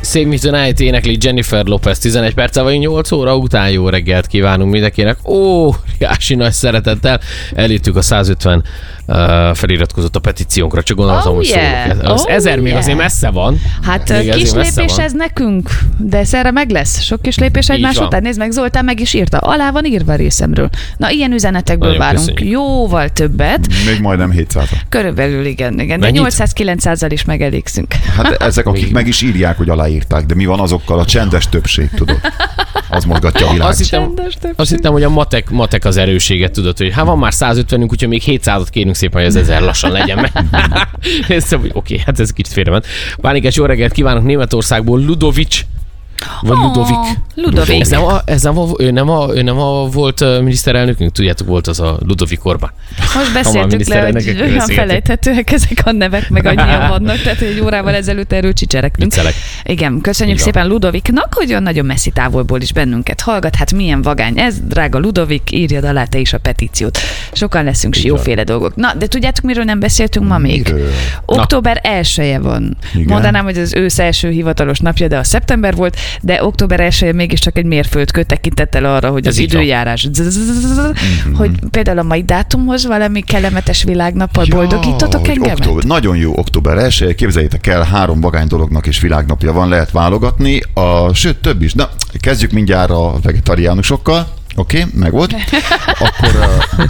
Save Me Tonight énekli Jennifer Lopez 11 perccel, vagy 8 óra után jó reggelt kívánunk mindenkinek. Óriási nagy szeretettel elértük a 150 feliratkozott a petíciónkra, csak gondoltam, hogy szólok. Az 1000 még azért messze van. Hát kis lépés ez nekünk, de ez erre meg lesz. Sok kis lépés egymás után. Nézd meg, Zoltán meg is írta. Alá van írva a részemről. Na, ilyen üzenetekből nagyon várunk köszönjük. Jóval többet. Még majdnem 700. Körülbelül igen. De 800-900-al is megelégszünk. Hát ezek, akik meg is írják, hogy aláírták, de mi van azokkal? A csendes többség, tudod? Az mozgatja a világ. Azt hittem, hogy a matek az erőséget, tudod, hogy van már 150-ünk, úgyhogy még 700-at kérünk szépen, hogy ez 1000 lassan legyen meg. Néztem, hogy oké, hát ez kicsit félrement. Pánikás jó reggelt kívánok Németországból, Ludovic. Vagy Ludovik. Ő nem a volt miniszterelnökünk? Tudjátok, volt az a Ludovik Orbán. Most beszéltük le, hogy olyan felejthetőek ezek a nevek, meg annyian vannak, tehát egy órával ezelőtt erről csicseregtünk. Igen, köszönjük szépen Ludoviknak, hogy olyan nagyon messzi távolból is bennünket hallgat. Hát milyen vagány ez, drága Ludovik, írjad alá te is a petíciót. Sokan leszünk jóféle dolgok. Na, de tudjátok, miről nem beszéltünk ma még? Október 1-je van. Igen. Mondanám, hogy az ősz első hivatalos napja, de a szeptember volt, de október 1-je mégiscsak egy mérföldkő tekintettel arra, hogy az időjárás, hogy például a mai dátumhoz valami kellemetes világnappal boldogítotok engemet? Nagyon jó október 1-je, képzeljétek el, 3 vagány dolognak is világnapja van, lehet válogatni, sőt több is. Na, kezdjük mindjárt a vegetariánusokkal. Oké, meg volt. Akkor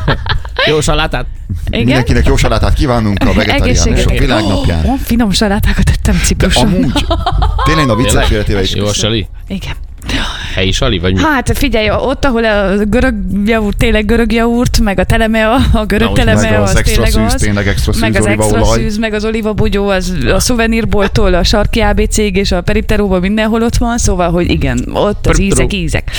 jó salátát. Igen? Mindenkinek jó salátát kívánunk a vegetariánusok világnapján. Finom salátákat tettem Cipruson. Amúgy, tényleg a viccet félretéve is. Jó a sali? Igen. Helyi sali, vagy mi? Hát figyelj, ott, ahol a görög jaurt, tényleg görög jaurt, meg a telemea, a görög telemea, az tényleg az. Tényleg extra szűz, meg az extra szűz, meg az olívabogyó, az a szuvenírboltól, a sarki ABC és a peripteróban mindenhol ott van, szóval, hogy igen, ott az ízek.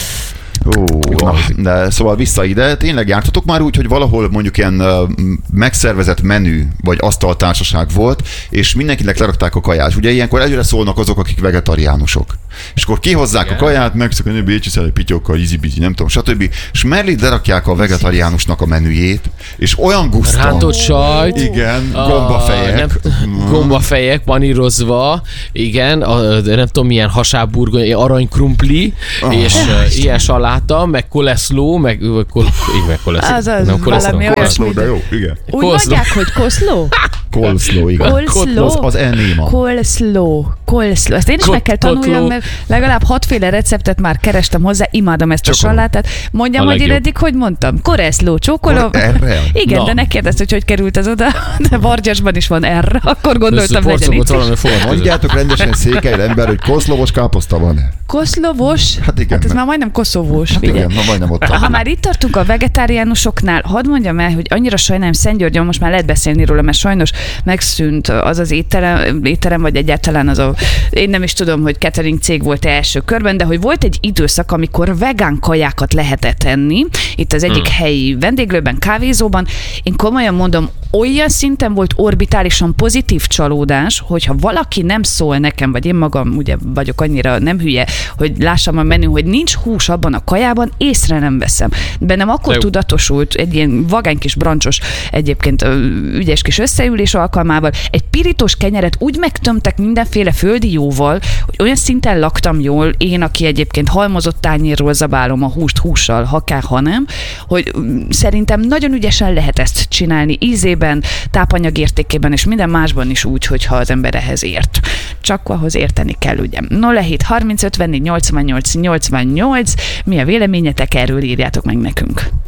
De szóval vissza ide, tényleg jártatok már úgy, hogy valahol mondjuk ilyen megszervezett menü, vagy asztaltársaság volt, és mindenkinek lerakták a kaját. Ugye ilyenkor egyre szólnak azok, akik vegetariánusok. És akkor kihozzák a kaját, megszokani bécsi szele, pityokkal, izi-bizi, nem tudom, stb. És mellé lerakják a vegetariánusnak a menüjét, és olyan gusztan. Rántott sajt. Igen, gombafejek. Gombafejek panírozva, igen, nem tudom milyen hasábburgonya, aranykrumpli, és ilyen saláta, meg koleszló, meg koleszló. Az valami olyasmi. De jó, igen. Úgy mondják, hogy koszló? Kolszló, igen. Az elnéma. Kolszló. Ezt én is meg kell tanuljam, mert legalább 6 féle receptet már kerestem hozzá, imádom ezt a salátát. Mondjam, hogy én eddig hogy mondtam? Koreszló, csókoló. Igen, de ne kérdezd, hogy került ez oda, de Vargyasban is van erre, akkor gondoltam legyen itt. Mondjátok rendesen Székely ember, hogy koszlovos káposzta van. Koszlovos? Hát igen. Hát ez már majdnem koszovós. Hát igen, majdnem ott. Ha már itt tartunk a vegetáriánusoknál, hadd mondjam el, hogy annyira sajnálom Szentgyörgyön, most már lehet beszélni róla, mert sajnos megszűnt az étterem, vagy egyáltalán az én nem is tudom, hogy catering cég volt első körben, de hogy volt egy időszak, amikor vegán kajákat lehetett enni, itt az egyik helyi vendéglőben, kávézóban. Én komolyan mondom, olyan szinten volt orbitálisan pozitív csalódás, hogyha valaki nem szól nekem, vagy én magam ugye vagyok annyira nem hülye, hogy lássam a menü, hogy nincs hús abban a kajában, észre nem veszem. Bennem akkor tudatosult egy ilyen vagány kis brancsos, egyébként ügyes kis összeülés alkalmával, egy pirítós kenyeret úgy megtömtek mindenféle földi jóval, hogy olyan szinten laktam jól, én, aki egyébként halmozott tányérról zabálom a húst hússal, ha kell, ha nem, hogy szerintem nagyon ügyesen lehet ezt csinálni ízében, tápanyagértékében és minden másban is úgy, hogyha az ember ehhez ért. Csak ahhoz érteni kell, ugye. 07 30 54 88 88, mi a véleményetek, erről írjátok meg nekünk.